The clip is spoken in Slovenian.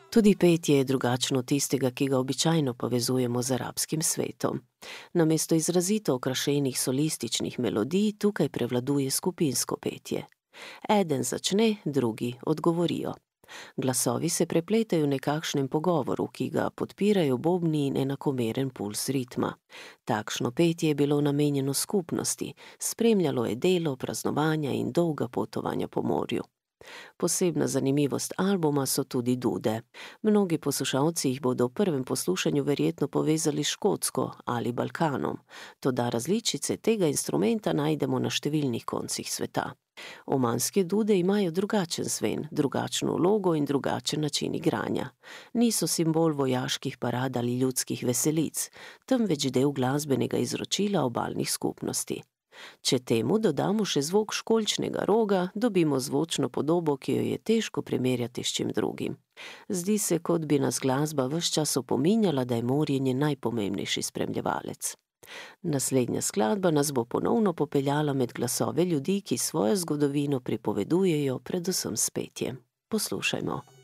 Tudi petje je drugačno od tistega, ki ga običajno povezujemo z arabskim svetom. Namesto izrazito okrašenih solističnih melodij tukaj prevladuje skupinsko petje. Eden začne, drugi odgovorijo. Glasovi se prepletajo v nekakšnem pogovoru, ki ga podpirajo bobni in enakomeren puls ritma. Takšno petje je bilo namenjeno skupnosti, spremljalo je delo, praznovanja in dolga potovanja po morju. Posebna zanimivost albuma so tudi dude. Mnogi poslušalci jih bodo v prvem poslušanju verjetno povezali s Škotsko ali Balkanom, toda različice tega instrumenta najdemo na številnih koncih sveta. Omanske dude imajo drugačen zven, drugačno vlogo in drugačen način igranja. Niso simbol vojaških parad ali ljudskih veselic, temveč del glasbenega izročila obalnih skupnosti. Če temu dodamo še zvok školjčnega roga, dobimo zvočno podobo, ki jo je težko primerjati s čim drugim. Zdi se, kot bi nas glasba ves čas opominjala, da je morje njen najpomembnejši spremljevalec. Naslednja skladba nas bo ponovno popeljala med glasove ljudi, ki svojo zgodovino pripovedujejo predvsem s petjem. Poslušajmo.